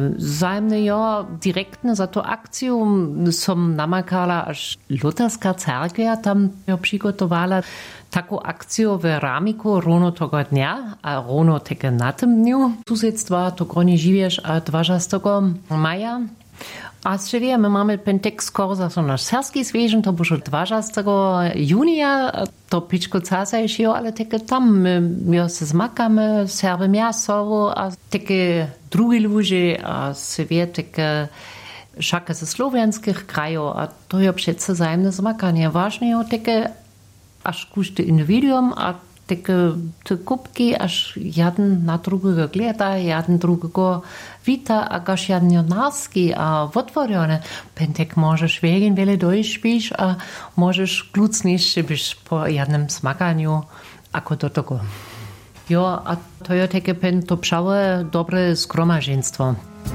Zajemne jo direktne za to akciju som namakala až Luterska cerkvia tam jo przygotovala taką akciju w ramiku rono tego dnia, a rono teke na tym dniu susedstwa to gronie živieš a 20. maja. A středie, my máme pentek skoro za naš serský svežen, to bude 20. junia, to pičko casajšio, ale teke tam my se zmakame, serve miasovo a teke drugi luži a se vie teke šaka ze slovenských krajov a to je přece zájemné zmakanie. Vážne je teke až kušte individuum a takie te kubki, aż jeden na drugiego gleda, jeden drugiego wita, a gaż jeden naski, a otworione. Pentek możesz wegen wiele dojśpisz, a możesz klucniejszy byś po jednym smakaniu, ako do tego. Jo, a to je takie pen to pszałe dobre zgromadzeństwo.